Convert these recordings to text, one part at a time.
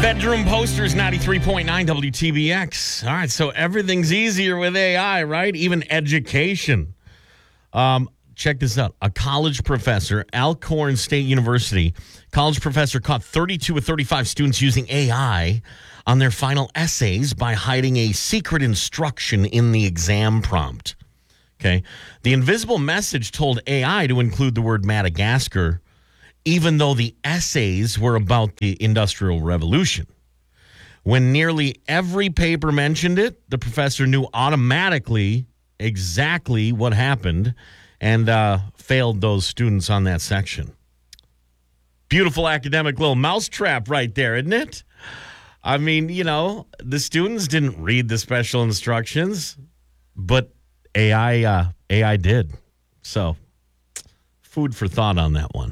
Bedroom Posters, 93.9 WTBX. All right, so everything's easier with AI, right? Even education. Check this out. A college professor, Alcorn State University, college professor caught 32 of 35 students using AI on their final essays by hiding a secret instruction in the exam prompt. Okay. The invisible message told AI to include the word Madagascar, even though the essays were about the Industrial Revolution. When nearly every paper mentioned it, the professor knew automatically exactly what happened and failed those students on that section. Beautiful academic little mousetrap right there, isn't it? I mean, you know, the students didn't read the special instructions, but AI did. So, food for thought on that one.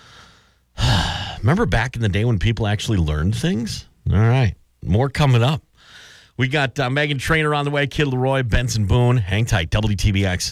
Remember back in the day when people actually learned things? All right. More coming up. We got Megan Trainor on the way, Kid Leroy, Benson Boone. Hang tight, WTBX.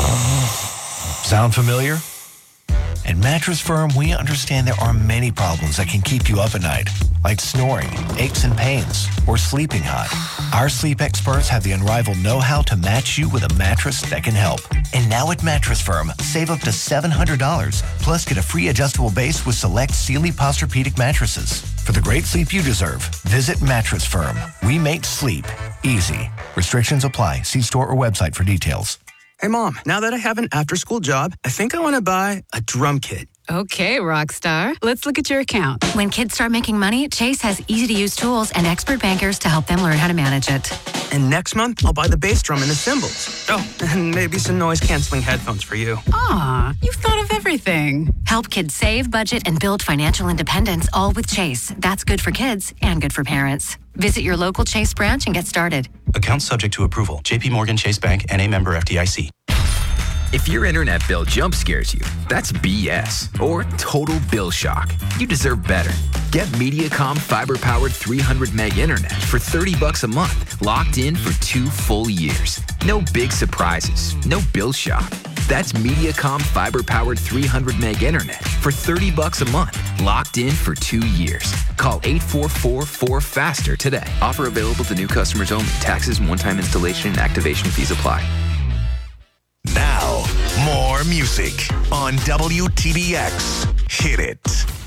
Sound familiar? At Mattress Firm, we understand there are many problems that can keep you up at night, like snoring, aches and pains, or sleeping hot. Our sleep experts have the unrivaled know-how to match you with a mattress that can help. And now at Mattress Firm, save up to $700, plus get a free adjustable base with select Sealy Posturepedic mattresses. For the great sleep you deserve, visit Mattress Firm. We make sleep easy. Restrictions apply. See store or website for details. Hey, Mom, now that I have an after-school job, I think I want to buy a drum kit. Okay, Rockstar. Let's look at your account. When kids start making money, Chase has easy-to-use tools and expert bankers to help them learn how to manage it. And next month, I'll buy the bass drum and the cymbals. Oh, and maybe some noise-canceling headphones for you. Aw, you've thought of everything. Help kids save, budget, and build financial independence, all with Chase. That's good for kids and good for parents. Visit your local Chase branch and get started. Account subject to approval. JP Morgan Chase Bank, N.A. member FDIC. If your internet bill jump scares you, that's BS or total bill shock. You deserve better. Get Mediacom fiber-powered 300 meg internet for $30 a month, locked in for 2 full years. No big surprises, no bill shock. That's Mediacom fiber-powered 300 meg internet for $30 a month, locked in for 2 years. Call 844-4FASTER today. Offer available to new customers only. Taxes, one-time installation, and activation fees apply. Now, more music on WTBX. Hit it.